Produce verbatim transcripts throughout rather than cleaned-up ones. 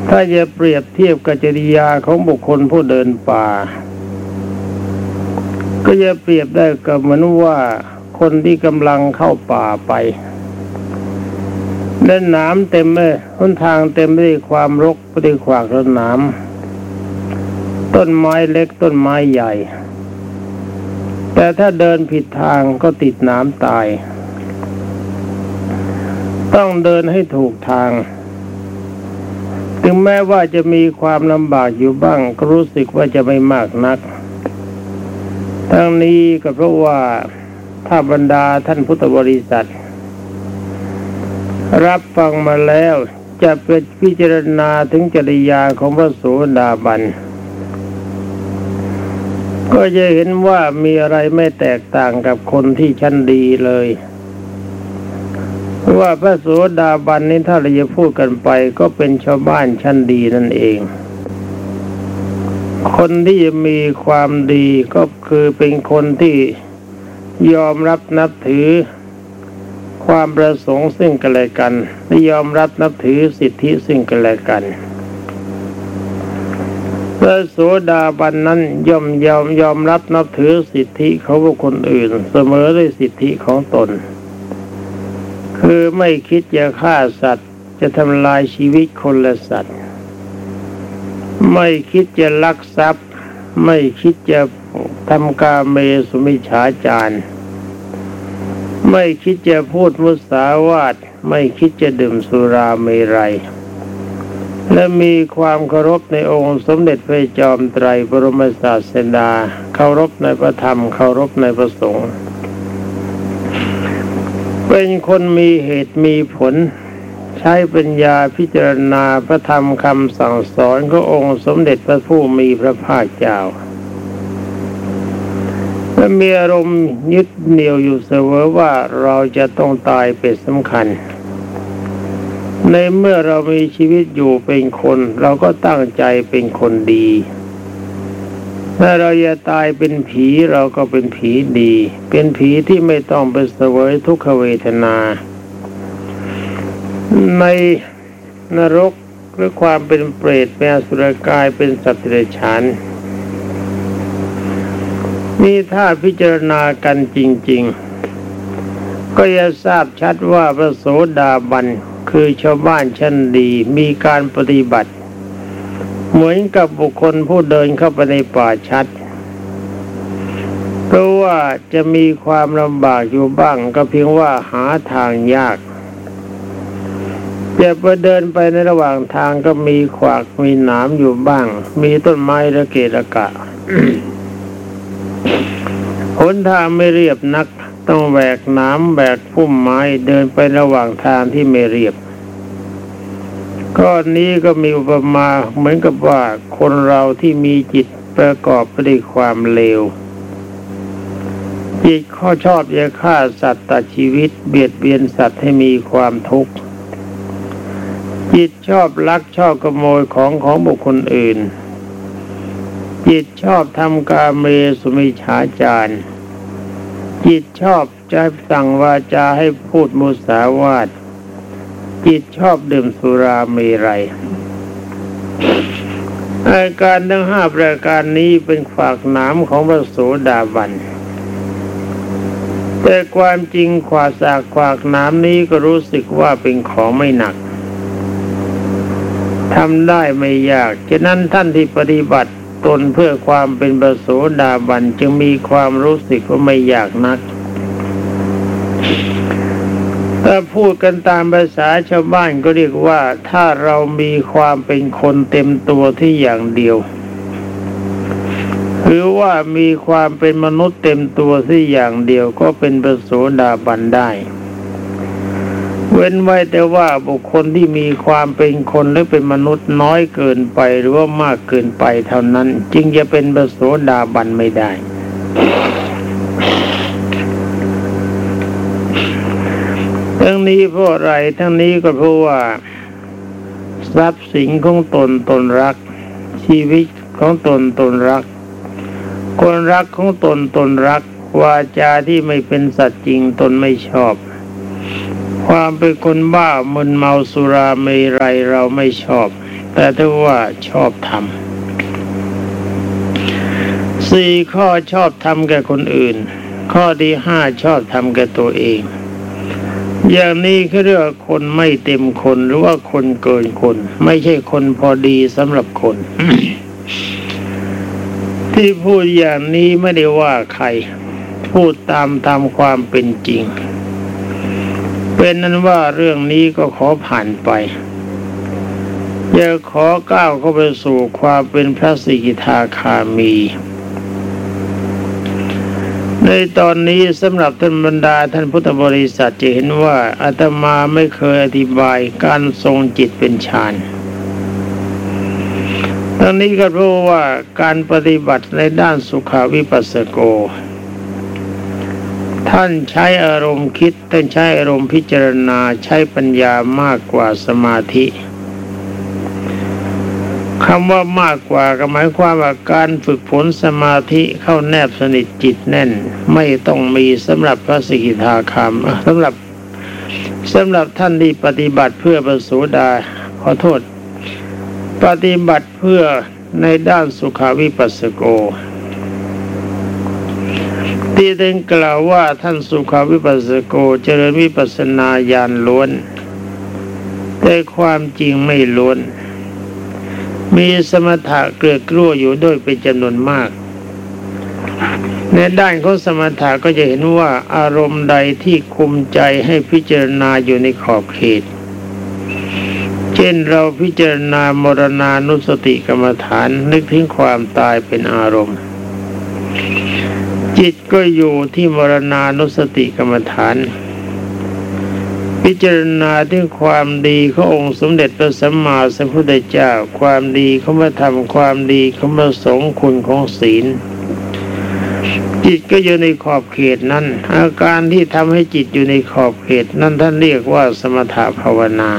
ถ้าจะเปรียบเทียบกับจริยาของบุคคลผู้เดินป่าก็จะเปรียบได้กับเหมือนว่าคนที่กำลังเข้าป่าไปและน้ำเต็มเลยหนทางเต็มไปด้วยความรกไปด้วยขวากและน้ำต้นไม้เล็กต้นไม้ใหญ่แต่ถ้าเดินผิดทางก็ติดน้ำตายต้องเดินให้ถูกทางถึงแม้ว่าจะมีความลำบากอยู่บ้างก็รู้สึกว่าจะไม่มากนักทั้งนี้ก็เพราะว่าถ้าบรรดาท่านพุทธบริษัทรับฟังมาแล้วจะเป็นพิจารณาถึงจริยาของพระโสดาบันก็จะเห็นว่ามีอะไรไม่แตกต่างกับคนที่ชั้นดีเลยว่าพระโสดาบันนี้ถ้าเราจะพูดกันไปก็เป็นชาวบ้านชั้นดีนั่นเองคนที่จะมีความดีก็คือเป็นคนที่ยอมรับนับถือความประสงค์ซึ่งกันและกันและยอมรับนับถือสิทธิซึ่งกันและกันพระโสดาบันนั้นย่อมยอมยอมรับนับถือสิทธิของบุคคลอื่นเสมอด้วยสิทธิของตนคือไม่คิดจะฆ่าสัตว์จะทำลายชีวิตคนและสัตว์ไม่คิดจะลักทรัพย์ไม่คิดจะทำกาเมสุมิจฉาจารไม่คิดจะพูดมุสาวาทไม่คิดจะดื่มสุราเมรัยและมีความเคารพในองค์สมเด็จพระจอมไตรบรมศาสดาเคารพในพระธรรมเคารพในพระสงฆ์เป็นคนมีเหตุมีผลใช้ปัญญาพิจารณาพระธรรมคำสั่งสอนขององค์สมเด็จพระผู้มีพระภาคเจ้าและมีอารมณ์ยึดเหนี่ยวอยู่เสมอว่าเราจะต้องตายเป็นสำคัญในเมื่อเรามีชีวิตอยู่เป็นคนเราก็ตั้งใจเป็นคนดีถ้าเราจะตายเป็นผีเราก็เป็นผีดีเป็นผีที่ไม่ต้องไปเสวยทุกขเวทนาในนรกหรือความเป็นเปรตเป็นอสุรกายเป็นสัตว์เดรัจฉานนี่ถ้าพิจารณากันจริงๆก็จะทราบชัดว่าพระโสดาบันคือชาวบ้านชั้นดีมีการปฏิบัติเหมือนกับบุคคลผู้เดินเข้าไปในป่าชัดเพราะว่าจะมีความลำบากอยู่บ้างก็เพียงว่าหาทางยากจะไปเดินไปในระหว่างทางก็มีขวากมีหนามอยู่บ้างมีต้นไม้ระเกะระกะ หนทางไม่เรียบนักต้องแหวกหนามแบกพุ่มไม้เดินไประหว่างทางที่ไม่เรียบก้อนนี้ก็มีอุปมาเหมือนกับว่าคนเราที่มีจิตประกอบไปด้วยความเลวจิตข้อชอบจะฆ่าสัตว์ตัดชีวิตเบียดเบียนสัตว์ให้มีความทุกข์จิตชอบลักชอบขโมยของของบุคคลอื่นจิตชอบทำกาเมสุมิจฉาจารจิตชอบจะสั่งวาจาให้พูดมุสาวาทจิตชอบดื่มสุราเมรัยอาการทั้งห้าประการนี้เป็นขวากหนามของพระโสดาบันแต่ความจริงขวาสากขวากหนามนี้ก็รู้สึกว่าเป็นของไม่หนักทำได้ไม่ยากฉะนั้นท่านที่ปฏิบัติตนเพื่อความเป็นพระโสดาบันจึงมีความรู้สึกว่าไม่ยากนักถ้าพูดกันตามภาษาชาวบ้านก็เรียกว่าถ้าเรามีความเป็นคนเต็มตัวที่อย่างเดียวหรือว่ามีความเป็นมนุษย์เต็มตัวที่อย่างเดียวก็เป็นพระโสดาบันได้เว้นไว้แต่ว่าบุคคลที่มีความเป็นคนหรือเป็นมนุษย์น้อยเกินไปหรือว่ามากเกินไปเท่านั้นจึงจะเป็นพระโสดาบันไม่ได้ทั้งนี้เพราะอะไรทั้งนี้ก็เพราะว่าทรัพย์สินของตนตนรักชีวิตของตนตนรักคนรักของตนตนรักวาจาที่ไม่เป็นสัตย์จริงตนไม่ชอบความเป็นคนบ้ามึนเมาสุราเมรัยเราไม่ชอบแต่ถ้าว่าชอบทำสี่ข้อชอบทำแก่คนอื่นข้อที่ห้าชอบทำแก่ตัวเองอย่างนี้เขาเรียกว่าคนไม่เต็มคนหรือว่าคนเกินคนไม่ใช่คนพอดีสำหรับคน ที่พูดอย่างนี้ไม่ได้ว่าใครพูดตามตามความเป็นจริงเป็นนั้นว่าเรื่องนี้ก็ขอผ่านไปอย่าขอก้าวเข้าไปสู่ความเป็นพระสกิทาคามีในตอนนี้สำหรับท่านบรรดาท่านพุทธบริษัทจะเห็นว่าอาตมาไม่เคยอธิบายการทรงจิตเป็นฌานทั้งนี้ก็เพราะว่าการปฏิบัติในด้านสุขวิปัสสโกท่านใช้อารมณ์คิดท่านใช้อารมณ์พิจารณาใช้ปัญญามากกว่าสมาธิคำว่ามากกว่าก็หมายความว่าการฝึกฝนสมาธิเข้าแนบสนิทจิตแน่นไม่ต้องมีสำหรับพระสกิทาคามสำหรับสำหรับท่านที่ปฏิบัติเพื่อพระโสดาขอโทษปฏิบัติเพื่อในด้านสุขวิปัสสโกที่ได้กล่าวว่าท่านสุขวิปัสสโกเจริญวิปัสสนาญาณล้วนแต่ความจริงไม่ล้วนมีสมถะเกลือกลั้วอยู่ด้วยเป็นจำนวนมากในด้านของสมถะก็จะเห็นว่าอารมณ์ใดที่คุมใจให้พิจารณาอยู่ในขอบเขตเช่นเราพิจารณามรณานุสติกรรมฐานนึกถึงความตายเป็นอารมณ์จิตก็อยู่ที่มรณานุสติกรรมฐานพิจารณาถึงความดีขององค์สมเด็จพระสัมมาสัมพุทธเจ้าความดีของพระธรรมความดีของพระสงฆ์คุณของศีลจิตก็อยู่ในขอบเขตนั้นอาการที่ทำให้จิตอยู่ในขอบเขตนั้นท่านเรียกว่าสมถภาวนา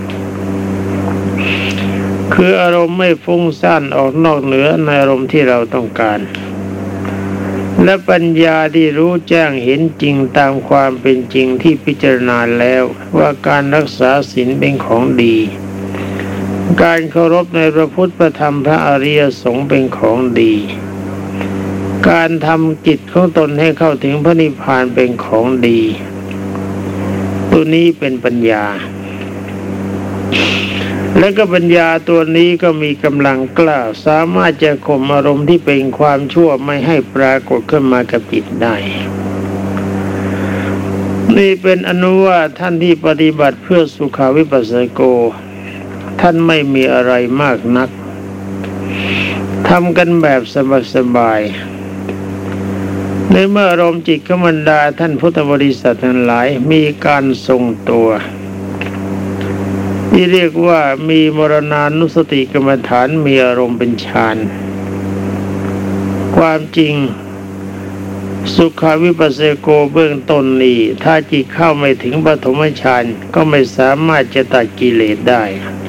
คืออารมณ์ไม่ฟุ้งซ่านออกนอกเหนือในอารมณ์ที่เราต้องการและปัญญาที่รู้แจ้งเห็นจริงตามความเป็นจริงที่พิจารณาแล้วว่าการรักษาศีลเป็นของดีการเคารพในพระพุทธพระธรรมพระอริยสงฆ์เป็นของดีการทำจิตของตนให้เข้าถึงพระนิพพานเป็นของดีตัวนี้เป็นปัญญาและก็ปัญญาตัวนี้ก็มีกำลังกล้าสามารถจะข่มอารมณ์ที่เป็นความชั่วไม่ให้ปรากฏขึ้นมากับจิตได้นี่เป็นอนุว่าท่านที่ปฏิบัติเพื่อสุขวิปัสสโกท่านไม่มีอะไรมากนักทำกันแบบสบายๆในเมื่ออารมณ์จิตของบรรดาท่านพุทธบริษัททั้งหลายมีการทรงตัวที่เรียกว่ามีมรณานุสติกรรมฐานมีอารมณ์เป็นฌานความจริงสุขวิปัสสโกเบื้องต้นนี้ถ้าจิตเข้าไม่ถึงปฐมฌานก็ไม่สามารถจะตัดกิเลสได้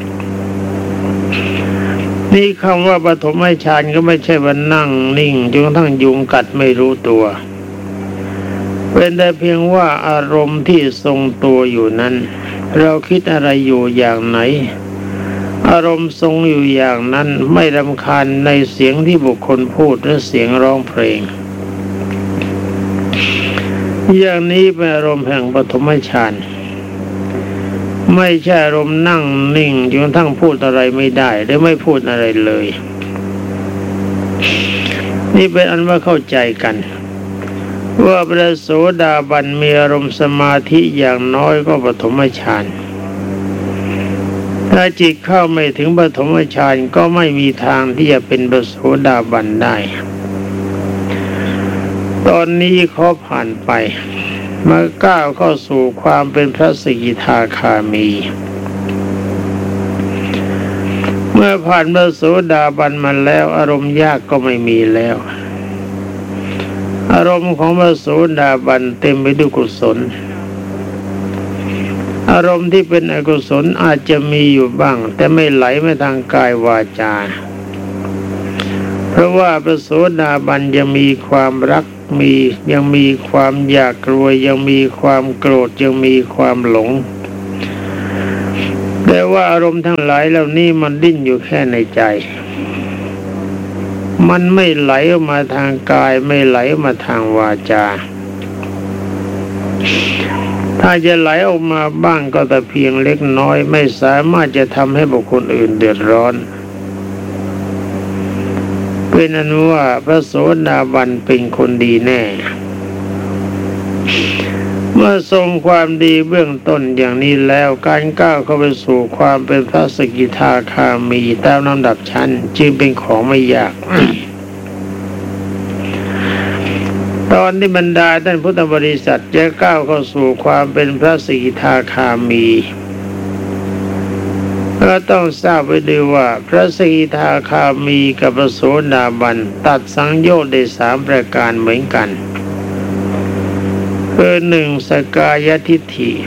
นี่คำว่าปฐมฌานก็ไม่ใช่ว่านั่งนิ่งจนกระทั่งยุงกัดไม่รู้ตัวเป็นแต่เพียงว่าอารมณ์ที่ทรงตัวอยู่นั้นเราคิดอะไรอยู่อย่างไหนอารมณ์ทรงอยู่อย่างนั้นไม่รำคาญในเสียงที่บุคคลพูดหรือเสียงร้องเพลงอย่างนี้เป็นอารมณ์แห่งปฐมฌานไม่ใช่อารมณ์นั่งนิ่งจนกระทั่งพูดอะไรไม่ได้หรือไม่พูดอะไรเลยนี่เป็นอันว่าเข้าใจกันว่าพระโสดาบันมีอารมณ์สมาธิอย่างน้อยก็ปฐมฌานถ้าจิตเข้าไม่ถึงปฐมฌานก็ไม่มีทางที่จะเป็นพระโสดาบันได้ตอนนี้ขอผ่านไปมาก้าวเข้าสู่ความเป็นพระสกิทาคามีเมื่อผ่านพระโสดาบันมาแล้วอารมณ์ยากก็ไม่มีแล้วอารมณ์ของพระโสดาบันเต็มไปด้วยกุศลอารมณ์ที่เป็นอกุศลอาจจะมีอยู่บ้างแต่ไม่ไหลไปทางกายวาจาเพราะว่าพระโสดาบันยังมีความรักมียังมีความอยากรวยยังมีความโกรธยังมีความหลงแต่ว่าอารมณ์ทั้งหลายเหล่านี้มันดิ้นอยู่แค่ในใจมันไม่ไหลออกมาทางกายไม่ไหลออกมาทางวาจาถ้าจะไหลออกมาบ้างก็แต่เพียงเล็กน้อยไม่สามารถจะทำให้บุคคลอื่นเดือดร้อนเป็นอนุว่าพระโสดาบันเป็นคนดีแน่เมื่อทรงความดีเบื้องต้นอย่างนี้แล้วการก้าวเข้าไปสู่ความเป็นพระสกิทาคามีตามลำดับชั้นจึงเป็นของไม่ยาก ตอนที่บรรดาท่านพุทธบริษัทจะก้าวเข้าสู่ความเป็นพระสกิทาคามีก็ต้องทราบไว้ด้วยว่าพระสกิทาคามีกับพระโสดาบันตัดสังโยชน์ได้สามประการเหมือนกันคือหนึ่งสกายทิฏฐิ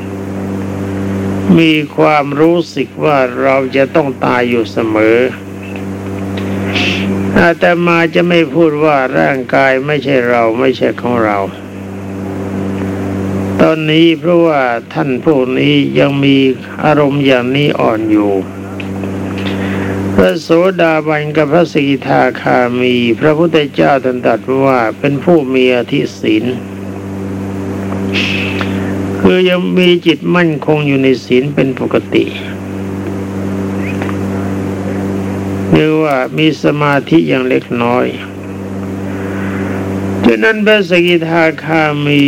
มีความรู้สึกว่าเราจะต้องตายอยู่เสมออาตมาจะไม่พูดว่าร่างกายไม่ใช่เราไม่ใช่ของเราตอนนี้เพราะว่าท่านพวกนี้ยังมีอารมณ์อย่างนี้อ่อนอยู่พระโสดาบันกับพระสกิทาคามีพระพุทธเจ้าตรัสว่าเป็นผู้มีอธิศีลคือยังมีจิตมั่นคงอยู่ในศีลเป็นปกติหรือว่ามีสมาธิอย่างเล็กน้อยฉะนั้นพระสกิทาคามี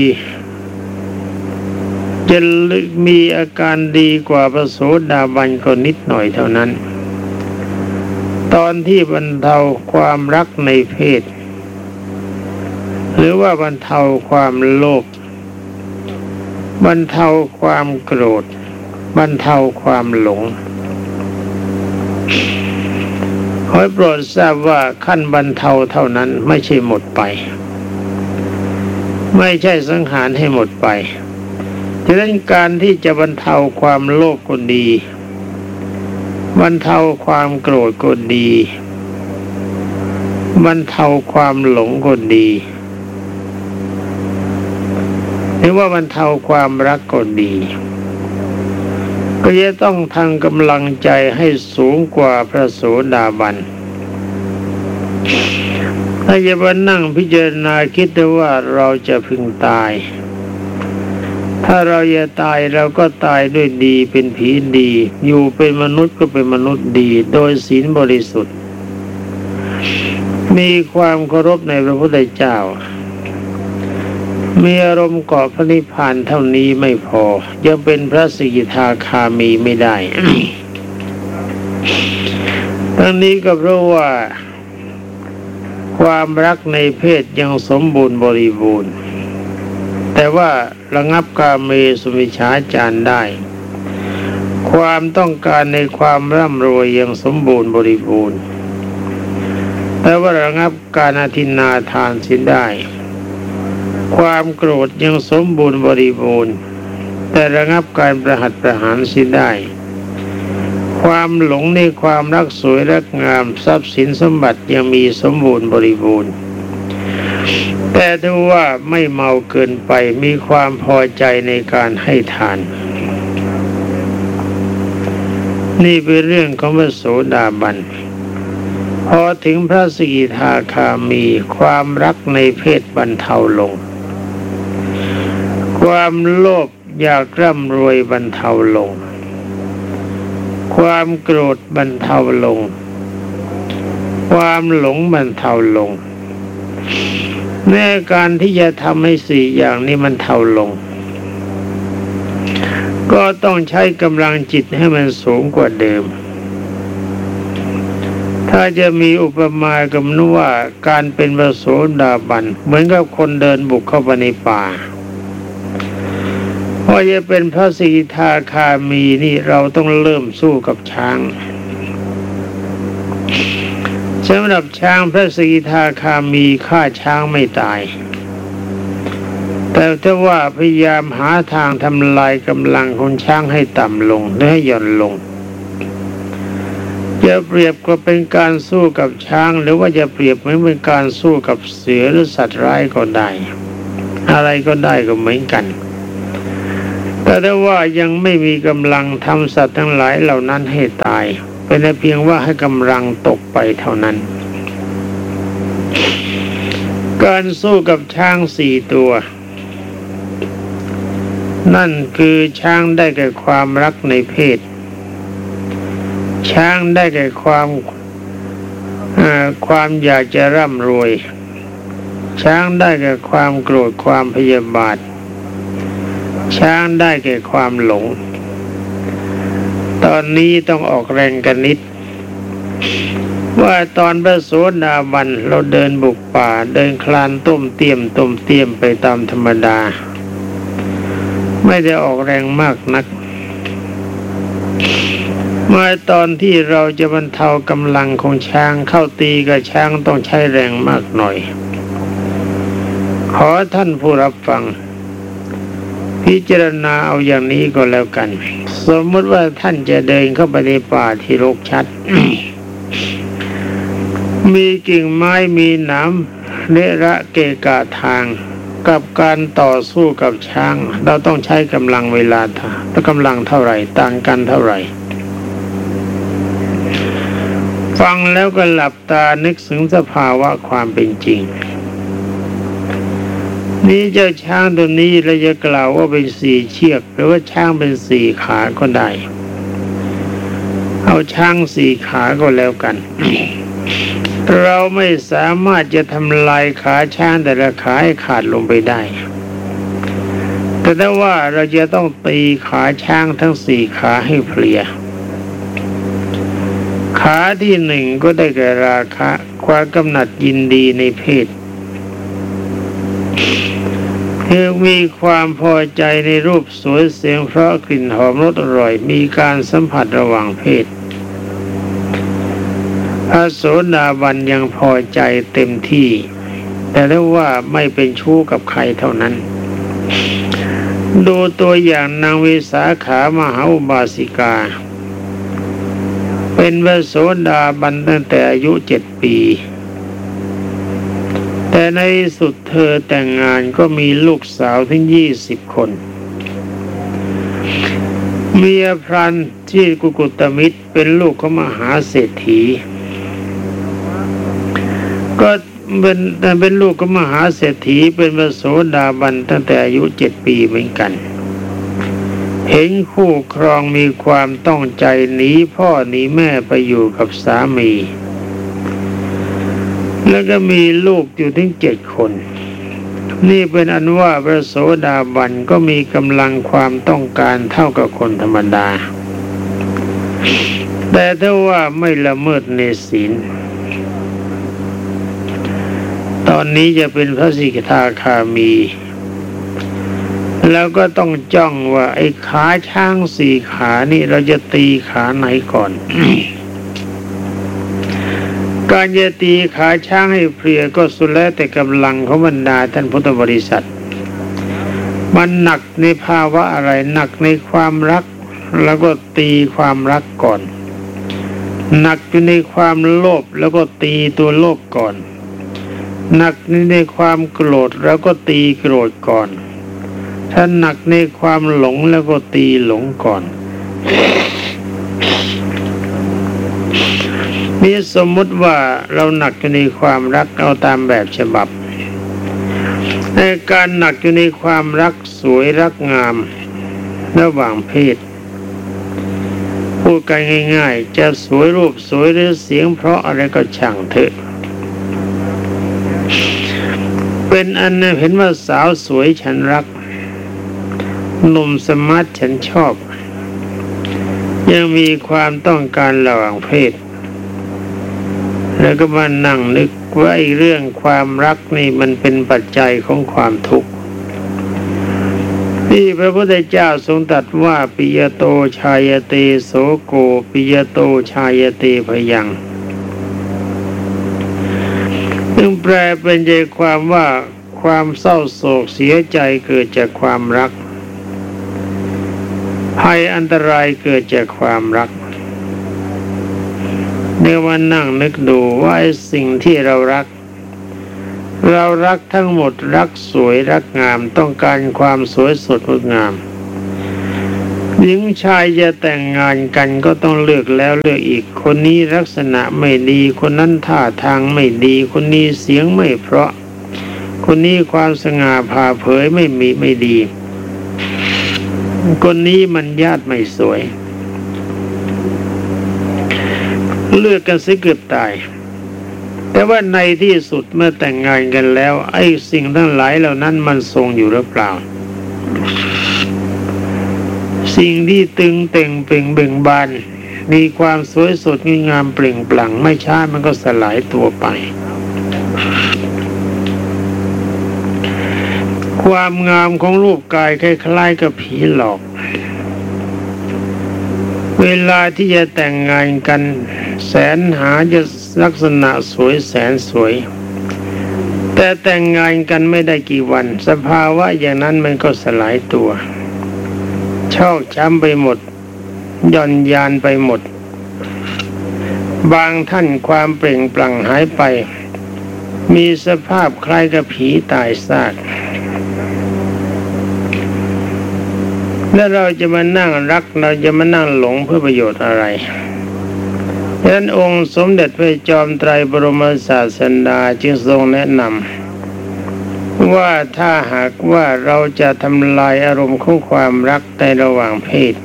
จะมีอาการดีกว่าพระโสดาบันก็นิดหน่อยเท่านั้นตอนที่บรรเทาความรักในเพศหรือว่าบรรเทาความโลภบรรเทาความโกรธบรรเทาความหลงขอให้โปรดทราบว่าขั้นบรรเทาเท่านั้นไม่ใช่หมดไปไม่ใช่สังหารให้หมดไปฉะนั้นการที่จะบรรเทาความโลภก็ดีบรรเทาความโกรธก็ดีบรรเทาความหลงก็ดีหรือว่าบรรเทาความรักก็ดีก็จะต้องทำกำลังใจให้สูงกว่าพระโสดาบันถ้าจะมานั่งพิจารณาคิดดูว่าเราจะพึงตายถ้าเราจะตายเราก็ตายด้วยดีเป็นผีดีอยู่เป็นมนุษย์ก็เป็นมนุษย์ดีโดยศีลบริสุทธิ์มีความเคารพในพระพุทธเจ้ามีอารมณ์เกาะพระนิพพานเท่านี้ไม่พอยังเป็นพระสกิทาคามีไม่ได้ ทั้งนี้ก็เพราะว่าความรักในเพศยังสมบูรณ์บริบูรณ์แต่ว่าระงับกาเมสุมิจฉาจารได้ความต้องการในความร่ำรวยยังสมบูรณ์บริบูรณ์แต่ว่าระงับการอธินาทานเสียได้ความโกรธยังสมบูรณ์บริบูรณ์แต่ระงับการประหัตประหารเสียได้ความหลงในความรักสวยรักงามทรัพย์สินสมบัติยังมีสมบูรณ์บริบูรณ์แต่ถ้าว่าไม่เมาเกินไปมีความพอใจในการให้ทานนี่เป็นเรื่องของพระโสดาบันพอถึงพระสกิทาคามีความรักในเพศบรรเทาลงความโลภอยากร่ำรวยบรรเทาลงความโกรธบรรเทาลงความหลงบรรเทาลงในการที่จะทำให้สี่อย่างนี้มันเทาลงก็ต้องใช้กำลังจิตให้มันสูงกว่าเดิมถ้าจะมีอุปมากับนว่าการเป็นพระโสดาบันเหมือนกับคนเดินบุกเข้าไปในป่าพอจะเป็นพระสกิทาคามีนี่เราต้องเริ่มสู้กับช้างสำหรับช้างพระสกิทาคามีฆ่าช้างไม่ตายแต่ถ้าว่าพยายามหาทางทำลายกำลังของช้างให้ต่ำลงหรือให้หย่อนลงจะเปรียบก็เป็นการสู้กับช้างหรือว่าจะเปรียบเหมือนเป็นการสู้กับเสือหรือสัตว์ร้ายก็ได้อะไรก็ได้ก็เหมือนกันแต่ก็ได้ว่ายังไม่มีกำลังทำสัตว์ทั้งหลายเหล่านั้นให้ตายเป็นแต่เพียงว่าให้กำลังตกไปเท่านั้นการสู้กับช้างสี่ตัวนั่นคือช้างได้แก่ความรักในเพศช้างได้แก่ความความอยากจะร่ำรวยช้างได้แก่ความโกรธความพยาบาทช้างได้แก่ความหลงตอนนี้ต้องออกแรงกันนิดว่าตอนพระโสดาบันเราเดินบุกป่าเดินคลานต้มเตี้ยมต้มเตี้ยมไปตามธรรมดาไม่ได้ออกแรงมากนักเมื่อตอนที่เราจะบรรเทากำลังของช้างเข้าตีกับช้างต้องใช้แรงมากหน่อยขอท่านผู้รับฟังพิจารณาเอาอย่างนี้ก็แล้วกันสมมติว่าท่านจะเดินเข้าไปในป่าที่รกชัด มีกิ่งไม้มีหนามเละระเกะกะทางกับการต่อสู้กับช้างเราต้องใช้กำลังเวลาถ้ากำลังเท่าไหร่ต่างกันเท่าไหร่ฟังแล้วก็หลับตานึกถึงสภาวะความเป็นจริงนี่เจ้าช้างตัวนี้เราจะกล่าวว่าเป็นสี่เชือกหรือว่าช้างเป็นสี่ขาก็ได้เอาช้างสี่ขาก็แล้วกัน เราไม่สามารถจะทำลายขาช้างแต่ละขาให้ขาดลงไปได้แต่ถ้าว่าเราจะต้องตีขาช้างทั้งสี่ขาให้เพลียขาที่หนึ่งก็ได้แก่ราคะความกำหนัดยินดีในเพศคือมีความพอใจในรูปสวยเสียงเพราะกลิ่นหอมรสอร่อยมีการสัมผัสระหว่างเพศพระโสดาบันยังพอใจเต็มที่แต่ถ้าว่าไม่เป็นชู้กับใครเท่านั้นดูตัวอย่างนางวิสาขามหาอุบาสิกาเป็นพระโสดาบันตั้งแต่อายุเจ็ดปีแต่ในสุดเธอแต่งงานก็มีลูกสาวถึงยี่สิบคนเมียพรันที่กุกุตมิตรเป็นลูกของมหาเศรษฐีก็เป็นเป็นลูกของมหาเศรษฐีเป็นพระโสดาบันตั้งแต่อายุเจ็ดปีเหมือนกันเห็นคู่ครองมีความต้องใจหนีพ่อหนีแม่ไปอยู่กับสามีแล้วก็มีลูกอยู่ถึงเจ็ดคนนี่เป็นอันว่าพระโสดาบันก็มีกำลังความต้องการเท่ากับคนธรรมดาแต่ถ้าว่าไม่ละเมิดในศีลตอนนี้จะเป็นพระสิกขาคามีแล้วก็ต้องจ้องว่าไอ้ขาช้างสี่ขานี่เราจะตีขาไหนก่อน การจะตีขาช้างให้เพลียก็สุดแล้วแต่กำลังของบรรดาท่านพุทธบริษัทมันหนักในภาวะอะไรหนักในความรักแล้วก็ตีความรักก่อนหนักอยู่ในความโลภแล้วก็ตีตัวโลภก่อนหนักในความโกรธแล้วก็ตีโกรธก่อนถ้าหนักในความหลงแล้วก็ตีหลงก่อนนี่สมมติว่าเราหนักอยู่ในความรักเอาตามแบบฉบับในการหนักอยู่ในความรักสวยรักงามระหว่างเพศพูดกันง่ายๆจะสวยรูปสวยหรือเสียงเพราะอะไรก็ช่างเถอะเป็นอันเห็นว่าสาวสวยฉันรักหนุ่มสมาร์ทฉันชอบยังมีความต้องการระหว่างเพศแล้วก็มานั่งนึกว่าไอ้เรื่องความรักนี่มันเป็นปัจจัยของความทุกข์ที่พระพุทธเจ้าทรงตรัสว่าปิยโตชายเตโสโกปิยโตชายเตพยังซึ่งแปลเป็นใจความว่าความเศร้าโศกเสียใจเกิดจากความรักภัยอันตรายเกิดจากความรักเดี๋ยวมานั่งนึกดูว่าสิ่งที่เรารักเรารักทั้งหมดรักสวยรักงามต้องการความสวยสดงดงามหญิงชายจะแต่งงานกันก็ต้องเลือกแล้วเลือกอีกคนนี้ลักษณะไม่ดีคนนั้นท่าทางไม่ดีคนนี้เสียงไม่เพราะคนนี้ความสง่าผ่าเผยไม่มีไม่ดีคนนี้มันญาติไม่สวยเลือกกันซิเกือบตายแต่ว่าในที่สุดเมื่อแต่งงานกันแล้วไอ้สิ่งทั้งหลายเหล่านั้นมันทรงอยู่หรือเปล่าสิ่งที่ตึงเต่งเปล่งเบ่งบานมีความสวยสดงดงามเปล่งปลั่งไม่ช้ามันก็สลายตัวไปความงามของรูปกายคล้ายๆกับผีหลอกเวลาที่จะแต่งงานกันแสนหาจะลักษณะสวยแสนสวยแต่แต่งงานกันไม่ได้กี่วันสภาวะอย่างนั้นมันก็สลายตัวชอกช้ำไปหมดย่อนยานไปหมดบางท่านความเปล่งปลั่งหายไปมีสภาพคล้ายกับผีตายซากแล้วเราจะมานั่งรักเราจะมานั่งหลงเพื่อประโยชน์อะไรดังนั้นองค์สมเด็จพระจอมไตรบรมศาสดาจึงทรงแนะนำว่าถ้าหากว่าเราจะทำลายอารมณ์ของความรักในระหว่างเพศ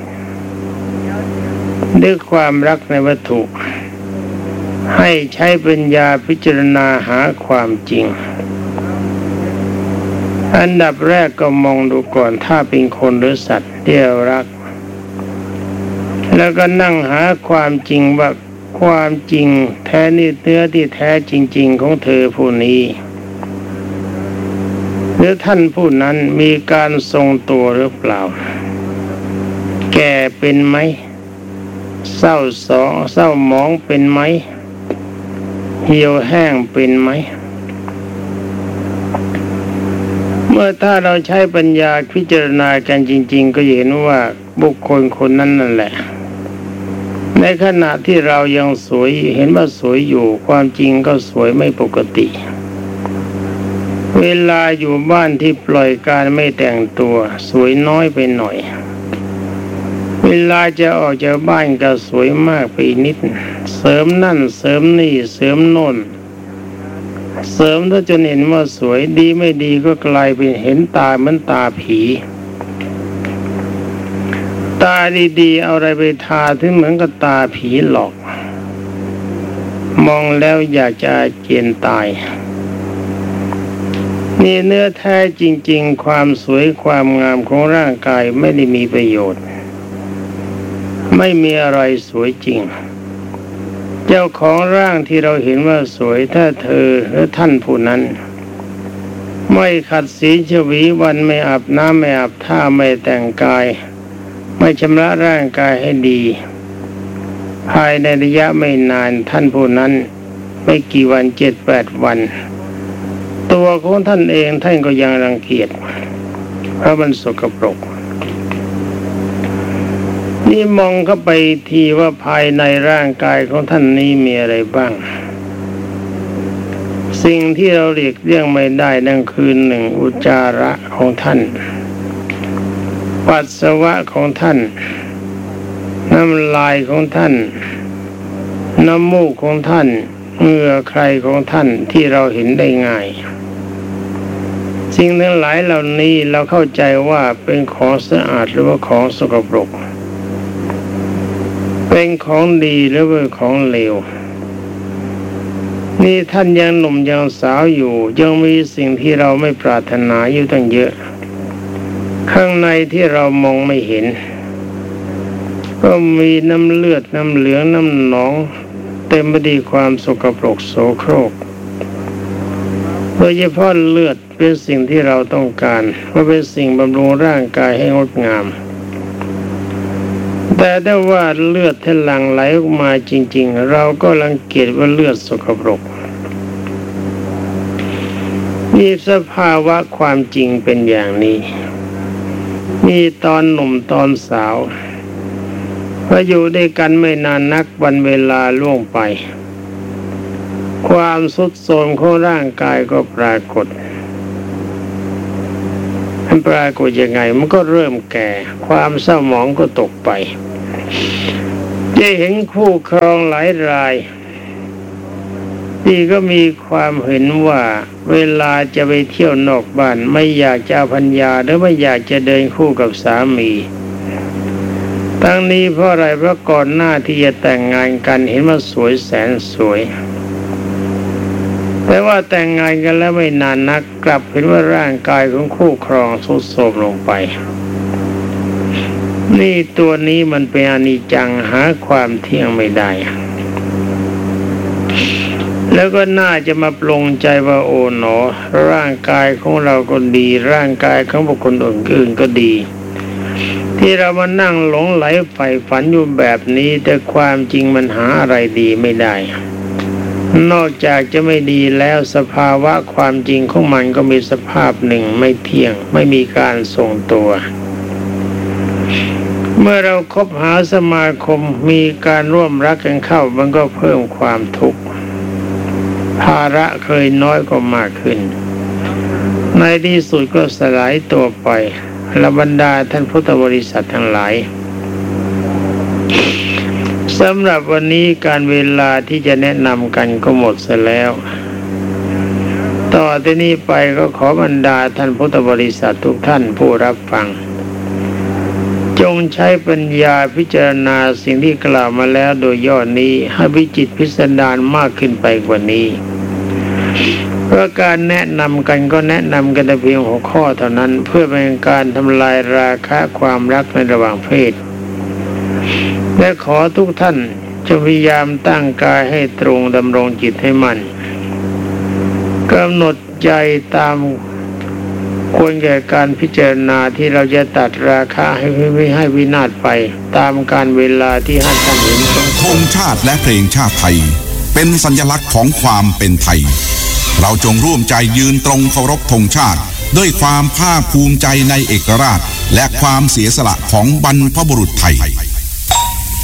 ด้วยความรักในวัตถุให้ใช้ปัญญาพิจารณาหาความจริงอันดับแรกก็มองดูก่อนถ้าเป็นคนหรือสัตว์ที่เรารักแล้วก็นั่งหาความจริงว่าความจริงแท้นี่เนื้อที่แท้จริงๆของเธอผู้นี้หรือท่านผู้นั้นมีการทรงตัวหรือเปล่าแก่เป็นไหมเศร้าสองเศร้าหมองเป็นไหมเหี่ยวแห้งเป็นไหมเมื่อถ้าเราใช้ปัญญาพิจารณากันจริงๆก็เห็นว่าบุคคลคนนั้นนั่นแหละในขณะที่เรายังสวยเห็นว่าสวยอยู่ความจริงก็สวยไม่ปกติเวลาอยู่บ้านที่ปล่อยการไม่แต่งตัวสวยน้อยไปหน่อยเวลาจะออกจากบ้านก็สวยมากไปนิดเสริมนั่นเสริมนี่เสริมโน่นเสริมถ้าจนเห็นว่าสวยดีไม่ดีก็กลายเป็นเห็นตาเหมือนตาผีตาดีๆเอาอะไรไปทาที่เหมือนกับตาผีหลอกมองแล้วอยากจะเจียนตายนี่เนื้อแท้จริงๆความสวยความงามของร่างกายไม่ได้มีประโยชน์ไม่มีอะไรสวยจริงเจ้าของร่างที่เราเห็นว่าสวยถ้าเธอหรือท่านผู้นั้นไม่ขัดสีชวีวันไม่อาบน้ำไม่อาบท่าไม่แต่งกายไม่ชำระร่างกายให้ดีภายในระยะไม่นานท่านผู้นั้นไม่กี่วันเจ็ดแปดวันตัวของท่านเองท่านก็ยังรังเกียจเพราะมันสกปรกนี่มองเข้าไปทีว่าภายในร่างกายของท่านนี้มีอะไรบ้างสิ่งที่เราหลีกเลี่ยงไม่ได้นั่นคือหนึ่งอุจจาระของท่านปัสสาวะของท่านน้ำลายของท่านน้ำมูกของท่านเหงื่อใครของท่านที่เราเห็นได้ง่ายสิ่งทั้งหลายเหล่านี้เราเข้าใจว่าเป็นของสะอาดหรือว่าของสกปรกเป็นของดีหรือว่าของเลวนี่ท่านยังหนุ่มยังสาวอยู่ยังมีสิ่งที่เราไม่ปรารถนาอยู่ตั้งเยอะข้างในที่เรามองไม่เห็นก็มีน้ำเลือดน้ำเหลืองน้ำหนองเต็มไปด้วยความสกปรกโสโครกโดยเฉพาะเลือดเป็นสิ่งที่เราต้องการเพราะเป็นสิ่งบำรุงร่างกายให้งดงามแต่ได้ว่าเลือดที่หลั่งไหลออกมาจริงๆเราก็รังเกียจว่าเลือดสกปรกมีสภาวะความจริงเป็นอย่างนี้มีตอนหนุ่มตอนสาวพออยู่ด้วยกันไม่นานนักวันเวลาล่วงไปความทรุดโทรมของร่างกายก็ปรากฏมันปรากฏยังไงมันก็เริ่มแก่ความเศร้าหมองก็ตกไปได้เห็นคู่ครองหลายรายที่ก็มีความเห็นว่าเวลาจะไปเที่ยวนอกบ้านไม่อยากจะภรรยาหรือไม่อยากจะเดินคู่กับสามีทั้งนี้เพราะอะไรเพราะก่อนหน้าที่จะแต่งงานกันเห็นว่าสวยแสนสวยแต่ว่าแต่งงานกันแล้วไม่นานนักกลับเห็นว่าร่างกายของคู่ครองทรุดโทรมลงไปนี่ตัวนี้มันเป็นอนิจจังหาความเที่ยงไม่ได้แล้วก็น่าจะมาปลงใจว่าโอ๋หนอร่างกายของเราก็ดีร่างกายของบุคคลอื่นก็ดีที่เรามานั่งหลงไหลใฝ่ฝันอยู่แบบนี้แต่ความจริงมันหาอะไรดีไม่ได้นอกจากจะไม่ดีแล้วสภาวะความจริงของมันก็มีสภาพหนึ่งไม่เที่ยงไม่มีการทรงตัวเมื่อเราคบหาสมาคมมีการร่วมรักกันเข้ามันก็เพิ่มความทุกข์ภาระเคยน้อยก็มากขึ้นในที่สุดก็สลายตัวไปและบรรดาท่านพุทธบริษัททั้งหลายสำหรับวันนี้การเวลาที่จะแนะนำกันก็หมดเสียแล้วต่อที่นี้ไปก็ขอบรรดาท่านพุทธบริษัททุกท่านผู้รับฟังจงใช้ปัญญาพิจารณาสิ่งที่กล่าวมาแล้วโดยย่อนี้ให้วิจิตรพิสดารมากขึ้นไปกว่านี้เพราะการแนะนำกันก็แนะนำกันแต่เพียงหัวข้อเท่านั้นเพื่อเป็นการทำลายราคะความรักในระหว่างเพศและขอทุกท่านจงพยายามตั้งกายให้ตรงดำรงจิตให้มั่นกำหนดใจตามควรแก่การพิจารณาที่เราจะตัดราคะให้ไม่ให้วินาศไปตามการเวลาที่ท่านเห็นธงชาติและเพลงชาติไทยเป็นสัญลักษณ์ของความเป็นไทยเราจงร่วมใจยืนตรงเคารพธงชาติด้วยความภาคภูมิใจในเอกราชและความเสียสละของบรรพบุรุษไทย